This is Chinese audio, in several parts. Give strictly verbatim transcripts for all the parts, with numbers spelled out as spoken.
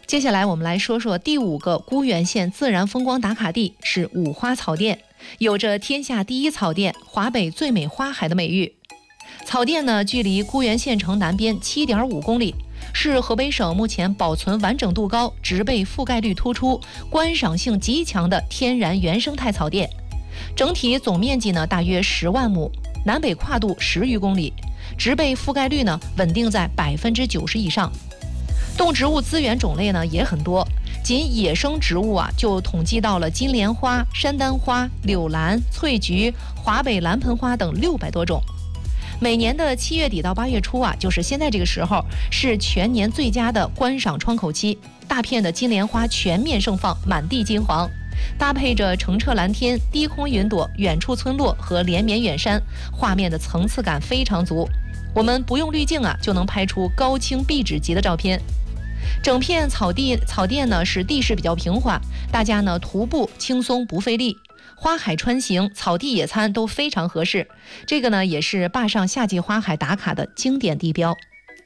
接下来我们来说说第五个沽源县自然风光打卡地是五花草甸，有着天下第一草甸、华北最美花海的美誉。草甸呢，距离沽源县城南边 七点五公里，是河北省目前保存完整度高、植被覆盖率突出、观赏性极强的天然原生态草甸。整体总面积呢大约十万亩，南北跨度十余公里，植被覆盖率呢稳定在百分之九十以上。动植物资源种类呢也很多，仅野生植物啊就统计到了金莲花、山丹花、柳兰、翠菊、华北蓝盆花等六百多种。每年的七月底到八月初啊，就是现在这个时候，是全年最佳的观赏窗口期，大片的金莲花全面盛放，满地金黄，搭配着澄澈蓝天、低空云朵、远处村落和连绵远山，画面的层次感非常足。我们不用滤镜啊，就能拍出高清壁纸级的照片。整片草地草甸呢是地势比较平缓，大家呢徒步轻松不费力，花海穿行、草地野餐都非常合适。这个呢也是坝上夏季花海打卡的经典地标。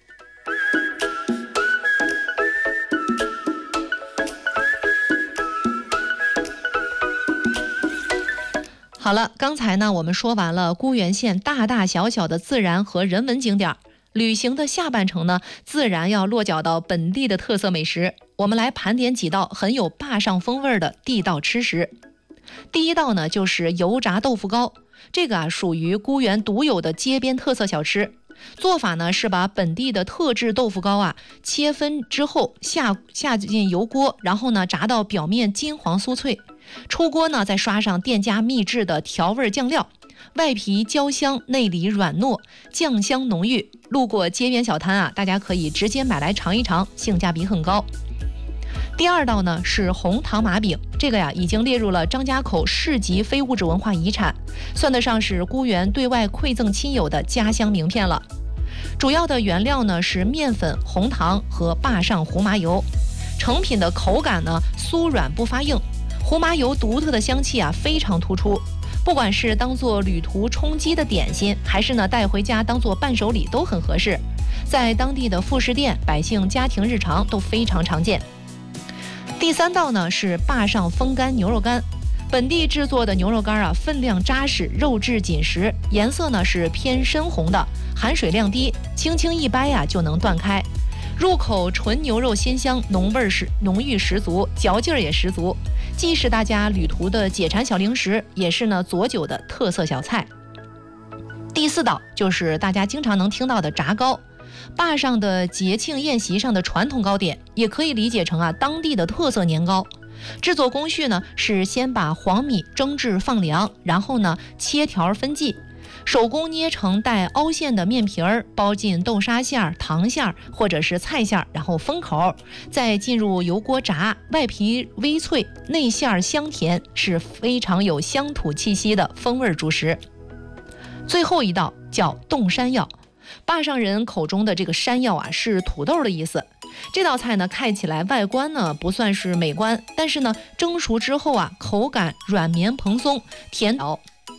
好了，刚才呢我们说完了沽源县大大小小的自然和人文景点。旅行的下半程呢，自然要落脚到本地的特色美食。我们来盘点几道很有坝上风味的地道吃食。第一道呢，就是油炸豆腐糕，这个啊属于沽源独有的街边特色小吃。做法呢是把本地的特制豆腐糕啊切分之后下下进油锅，然后呢炸到表面金黄酥脆，出锅呢再刷上店家秘制的调味酱料。外皮焦香，内里软糯，酱香浓郁。路过街边小摊啊，大家可以直接买来尝一尝，性价比很高。第二道呢是红糖麻饼，这个呀已经列入了张家口市级非物质文化遗产，算得上是沽源对外馈赠亲友的家乡名片了。主要的原料呢是面粉、红糖和坝上胡麻油，成品的口感呢酥软不发硬，胡麻油独特的香气啊非常突出。不管是当做旅途充饥的点心，还是呢带回家当做伴手礼都很合适，在当地的副食店、百姓家庭日常都非常常见。第三道呢是坝上风干牛肉干，本地制作的牛肉干啊分量扎实，肉质紧实，颜色呢是偏深红的，含水量低，轻轻一掰呀、啊、就能断开。入口纯牛肉鲜香，浓味是浓郁十足，嚼劲儿也十足，既是大家旅途的解馋小零食，也是呢佐酒的特色小菜。第四道就是大家经常能听到的炸糕，坝上的节庆宴席上的传统糕点，也可以理解成啊当地的特色年糕。制作工序呢是先把黄米蒸制放凉，然后呢切条分剂。手工捏成带凹陷的面皮儿，包进豆沙馅、糖馅或者是菜馅，然后封口，再进入油锅炸，外皮微脆，内馅香甜，是非常有乡土气息的风味主食。最后一道叫冻山药，坝上人口中的这个山药啊是土豆的意思。这道菜呢看起来外观呢不算是美观，但是呢蒸熟之后啊口感软绵蓬松，甜口。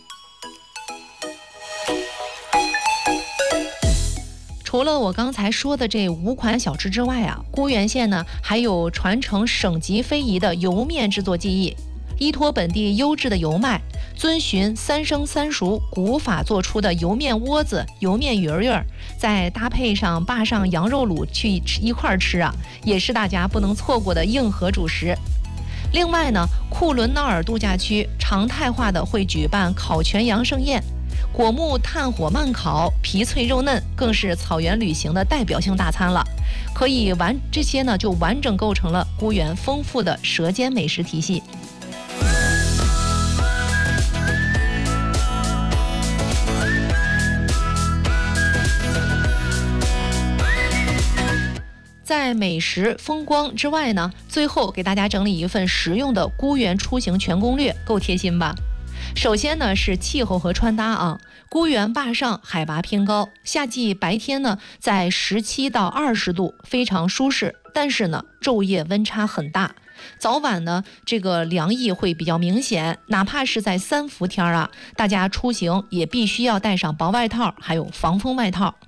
除了我刚才说的这五款小吃之外啊，沽源县呢还有传承省级非遗的油面制作技艺，依托本地优质的油麦，遵循三生三熟古法做出的油面窝子、油面鱼儿，再搭配上坝上羊肉卤去一块吃啊，也是大家不能错过的硬核主食。另外呢，库伦淖尔度假区常态化的会举办烤全羊盛宴。果木炭火慢烤，皮脆肉嫩，更是草原旅行的代表性大餐了。可以完这些呢，就完整构成了沽源丰富的舌尖美食体系。在美食风光之外呢，最后给大家整理一份实用的沽源出行全攻略，够贴心吧？首先呢是气候和穿搭啊，沽源坝上海拔偏高，夏季白天呢在十七到二十度，非常舒适，但是呢昼夜温差很大，早晚呢这个凉意会比较明显，哪怕是在三伏天啊，大家出行也必须要带上薄外套，还有防风外套。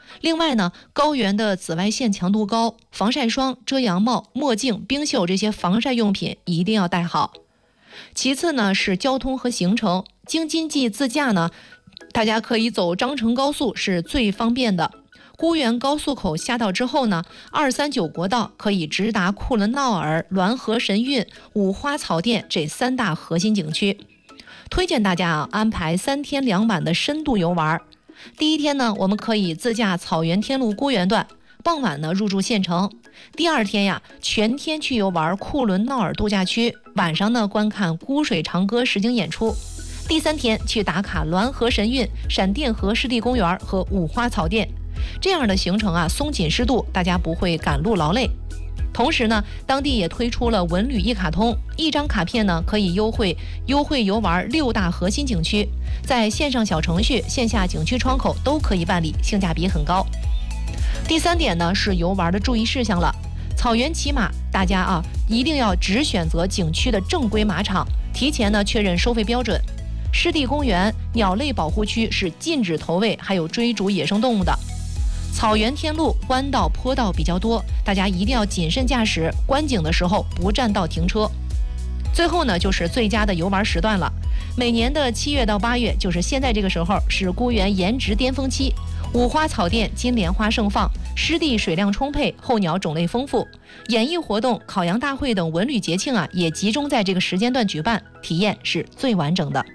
另外呢，高原的紫外线强度高，防晒霜、遮阳帽、墨镜、冰袖这些防晒用品一定要带好。其次呢是交通和行程，京津冀自驾呢，大家可以走张成高速是最方便的。孤原高速口下道之后呢，二三九国道可以直达库伦淖尔、滦河神韵、五花草甸这三大核心景区。推荐大家啊安排三天两晚的深度游玩。第一天呢，我们可以自驾草原天路孤原段，傍晚呢入住县城。第二天呀，全天去游玩库伦淖尔度假区，晚上呢观看孤水长歌实景演出。第三天去打卡滦河神韵、闪电河湿地公园和五花草甸。这样的行程啊松紧适度，大家不会赶路劳累。同时呢，当地也推出了文旅一卡通，一张卡片呢可以优惠优惠游玩六大核心景区，在线上小程序、线下景区窗口都可以办理，性价比很高。第三点呢是游玩的注意事项了。草原骑马，大家啊一定要只选择景区的正规马场，提前呢确认收费标准。湿地公园、鸟类保护区是禁止投喂还有追逐野生动物的。草原天路弯道坡道比较多，大家一定要谨慎驾驶，观景的时候不占道停车。最后呢，就是最佳的游玩时段了。每年的七月到八月，就是现在这个时候，是孤原颜值巅峰期，五花草甸、金莲花盛放，湿地水量充沛，候鸟种类丰富，演艺活动、烤羊大会等文旅节庆啊，也集中在这个时间段举办，体验是最完整的。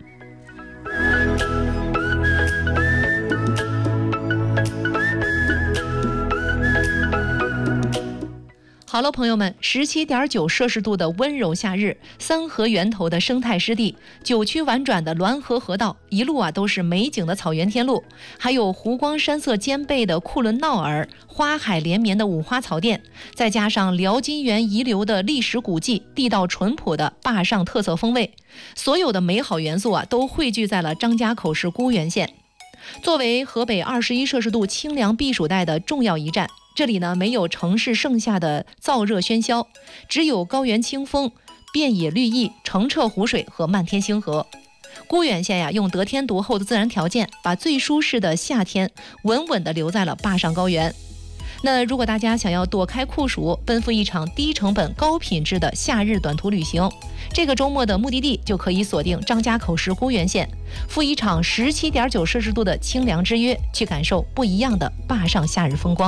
好了，朋友们，十七点九摄氏度的温柔夏日，三河源头的生态湿地，九曲婉转的滦河河道，一路啊都是美景的草原天路，还有湖光山色兼备的库伦淖尔，花海连绵的五花草甸，再加上辽金元遗留的历史古迹，地道淳朴的坝上特色风味，所有的美好元素啊都汇聚在了张家口市孤原县。作为河北二十一摄氏度清凉避暑带的重要一站，这里呢没有城市盛夏的燥热喧嚣，只有高原清风、遍野绿意、澄澈湖水和漫天星河。孤原县呀，用得天独厚的自然条件，把最舒适的夏天稳稳地留在了坝上高原。那如果大家想要躲开酷暑，奔赴一场低成本高品质的夏日短途旅行，这个周末的目的地就可以锁定张家口市孤原县，赴一场十七点九摄氏度的清凉之约，去感受不一样的坝上夏日风光。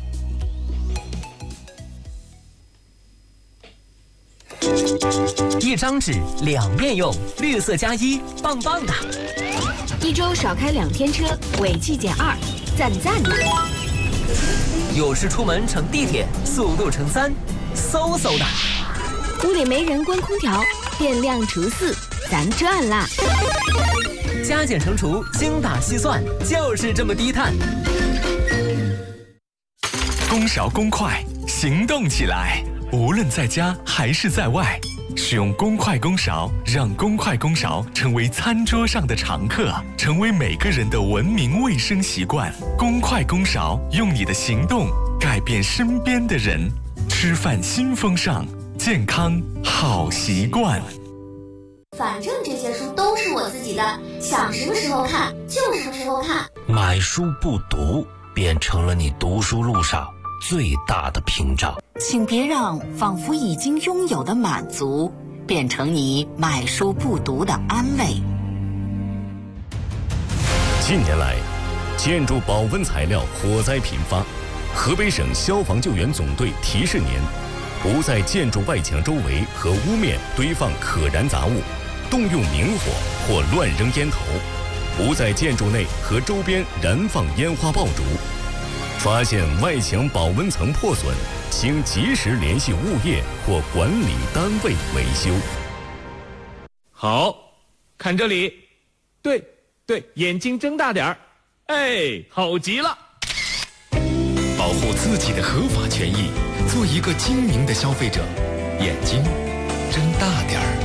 一张纸两面用，绿色加一，棒棒的。 一周少开两天车，违纪减二，赞赞的。 有事出门乘地铁，速度乘三，嗖嗖的。 屋里没人关空调，电量除四，咱赚啦。 加减乘除，精打细算，就是这么低碳。 公勺公筷，行动起来！无论在家还是在外，使用公筷公勺，让公筷公勺成为餐桌上的常客，成为每个人的文明卫生习惯。公筷公勺，用你的行动改变身边的人。吃饭新风尚，健康好习惯。 反正这些书都是我自己的，想什么时候看就什么时候看。 买书不读，变成了你读书路上最大的屏障。 请别让仿佛已经拥有的满足变成你买书不读的安慰。 近年来，建筑保温材料火灾频发，河北省消防救援总队提示您：不在建筑外墙周围和屋面堆放可燃杂物，动用明火或乱扔烟头；不在建筑内和周边燃放烟花爆竹。发现外墙保温层破损，请及时联系物业或管理单位维修。 好，看这里，对对，眼睛睁大点儿，哎，好极了！ 保护自己的合法权益，做一个精明的消费者，眼睛睁大点儿。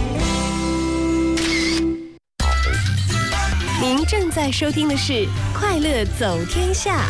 您正在收听的是《快乐走天下》。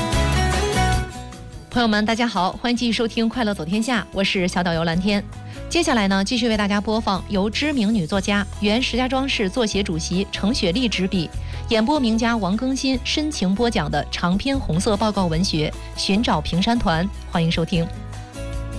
朋友们，大家好，欢迎继续收听《快乐走天下》，我是小导游蓝天。 接下来呢，继续为大家播放由知名女作家、原石家庄市作协主席程雪丽执笔，演播名家王更新深情播讲的长篇红色报告文学《寻找平山团》，欢迎收听。